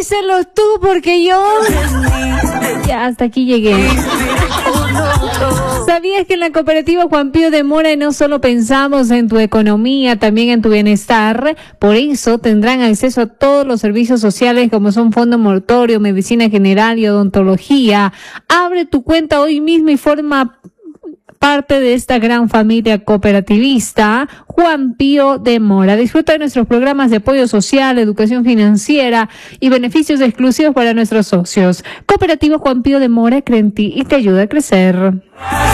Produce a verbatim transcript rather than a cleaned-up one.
díselo tú, porque yo ya hasta aquí llegué. ¿Sabías que en la cooperativa Juan Pío de Mora no solo pensamos en tu economía, también en tu bienestar? Por eso tendrán acceso a todos los servicios sociales como son fondo mortuorio, medicina general y odontología. Abre tu cuenta hoy mismo y forma parte de esta gran familia cooperativista Juan Pío de Mora. Disfruta de nuestros programas de apoyo social, educación financiera y beneficios exclusivos para nuestros socios. Cooperativa Juan Pío de Mora cree en ti y te ayuda a crecer.